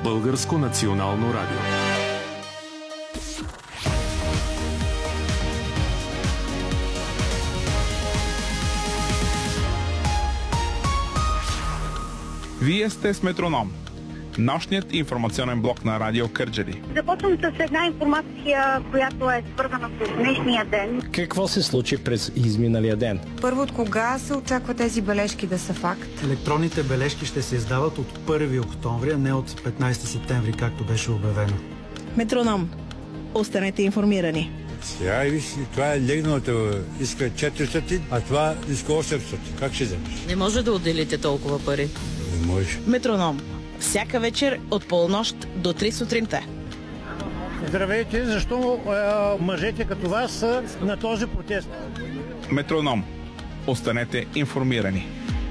Българско национално радио. Вие сте с Метроном, нощният информационен блок на Радио Кърджали. Започвам с една информация, която е свързана с днешния ден. Какво се случи през изминалия ден? Първо, от кога се очаква тези бележки да са факт? Електронните бележки ще се издават от 1 октомври, а не от 15 септември, както беше обявено. Метроном. Останете информирани. Сега виж, това е легналото, иска 400, а това иска 800. Как ще вземеш? Не може да отделите толкова пари. Не може. Метроном. Всяка вечер от полунощ до 3 сутринта. Здравейте, защо мъжете като вас са на този протест? Метроном. Останете информирани.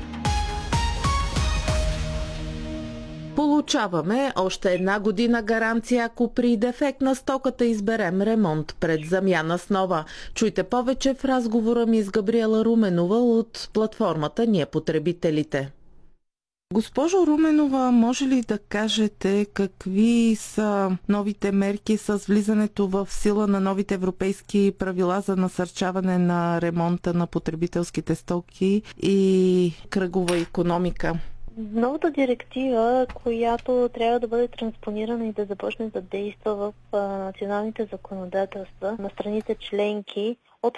Получаваме още една година гаранция, ако при дефект на стоката изберем ремонт пред замяна с нова. Чуйте повече в разговора ми с Габриела Руменова от платформата Ние потребителите. Госпожо Руменова, може ли да кажете какви са новите мерки с влизането в сила на новите европейски правила за насърчаване на ремонта на потребителските стоки и кръгова икономика? Новата директива, която трябва да бъде транспонирана и да започне да действа в националните законодателства на страните членки от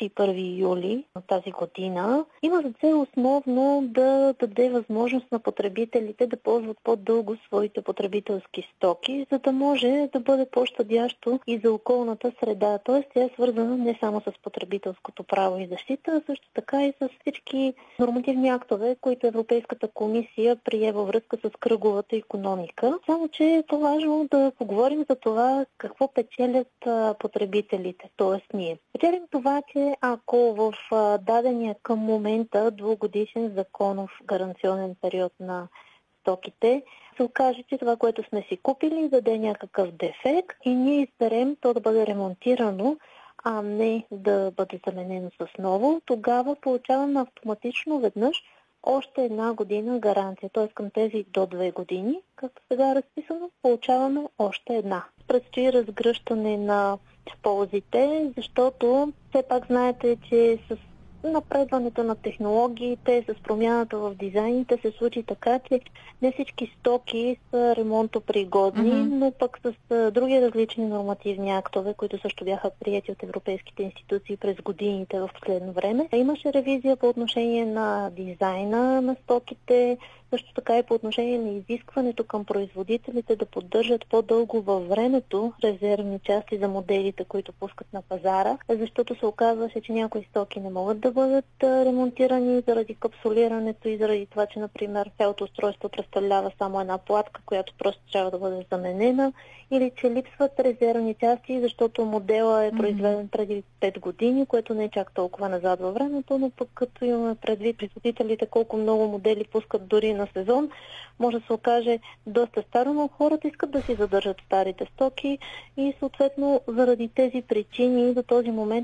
31 юли на тази година, има за цел основно да даде възможност на потребителите да ползват по-дълго своите потребителски стоки, за да може да бъде по-щадящо и за околната среда. Тоест, тя е свързана не само с потребителското право и защита, а също така и с всички нормативни актове, които Европейската комисия прие във връзка с кръговата икономика. Само че е по-важно да поговорим за това какво печелят потребителите, т.е. ние. Печелим това, че ако в дадения към момента двугодишен законов гаранционен период на стоките се окаже, че това, което сме си купили, даде някакъв дефект и ние изберем то да бъде ремонтирано, а не да бъде заменено с ново, тогава получаваме автоматично веднъж още една година гаранция. Т.е. към тези до 2 години, както сега е разписано, получаваме още една. Предстои разгръщане на ползите, защото все пак знаете, че с напредването на технологиите, с промяната в дизайните се случи така, че не всички стоки са ремонтопригодни, но пък с други различни нормативни актове, които също бяха приети от европейските институции през годините в последно време. Имаше ревизия по отношение на дизайна на стоките, също така и по отношение на изискването към производителите да поддържат по-дълго във времето резервни части за моделите, които пускат на пазара, защото се оказваше, че някои стоки не могат да бъдат ремонтирани заради капсулирането и заради това, че, например, цялото устройство представлява само една платка, която просто трябва да бъде заменена, или че липсват резервни части, защото модела е произведен преди 5 години, което не е чак толкова назад във времето, но пък като имаме предвид производителите колко много модели пускат дори на сезон, може да се окаже доста старо, но хората искат да си задържат старите стоки и съответно заради тези причини до този момент